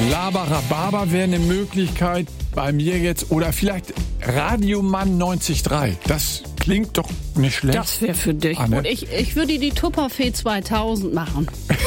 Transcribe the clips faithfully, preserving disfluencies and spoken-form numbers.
Labarababa wäre eine Möglichkeit bei mir jetzt. Oder vielleicht Radiomann neunzig Komma drei. Das klingt doch nicht schlecht. Das wäre für dich. Anne? Und ich, ich würde die Tupperfee zweitausend machen.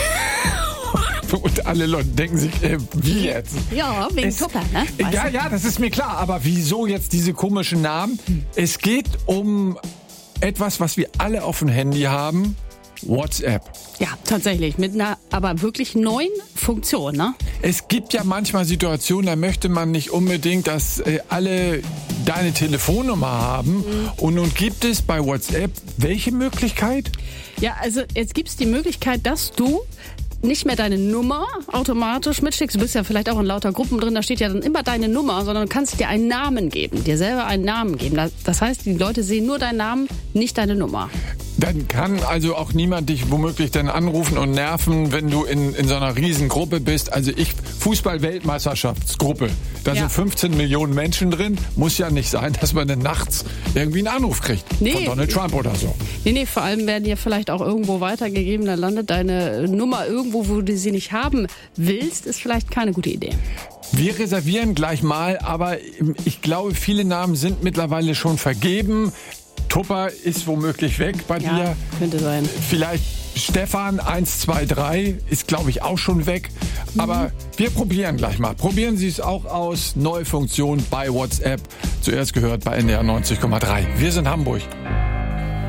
Und alle Leute denken sich, äh, wie jetzt? Ja, wegen es, Tupper, ne? Weißt ja, du? ja, das ist mir klar. Aber wieso jetzt diese komischen Namen? Es geht um etwas, was wir alle auf dem Handy haben. WhatsApp. Ja, tatsächlich. Mit einer aber wirklich neuen Funktion, ne? Es gibt ja manchmal Situationen, da möchte man nicht unbedingt, dass äh, alle deine Telefonnummer haben. Mhm. Und nun gibt es bei WhatsApp welche Möglichkeit? Ja, also jetzt gibt es die Möglichkeit, dass du nicht mehr deine Nummer automatisch mitschickst. Du bist ja vielleicht auch in lauter Gruppen drin, da steht ja dann immer deine Nummer, sondern du kannst dir einen Namen geben, dir selber einen Namen geben. Das heißt, die Leute sehen nur deinen Namen, nicht deine Nummer. Dann kann also auch niemand dich womöglich dann anrufen und nerven, wenn du in, in so einer riesen Gruppe bist. Also ich, Fußball-Weltmeisterschaftsgruppe, da Ja. sind fünfzehn Millionen Menschen drin. Muss ja nicht sein, dass man dann nachts irgendwie einen Anruf kriegt Nee. von Donald Trump oder so. Nee, nee, vor allem werden dir vielleicht auch irgendwo weitergegeben, dann landet deine Nummer irgendwo, wo du sie nicht haben willst, ist vielleicht keine gute Idee. Wir reservieren gleich mal, aber ich glaube, viele Namen sind mittlerweile schon vergeben. Tupper ist womöglich weg bei Ja, dir. könnte sein. Vielleicht Stefan eins zwei drei ist, glaube ich, auch schon weg. Aber wir probieren gleich mal. Probieren Sie es auch aus. Neue Funktion bei WhatsApp. Zuerst gehört bei N D R neunzig Komma drei. Wir sind Hamburg.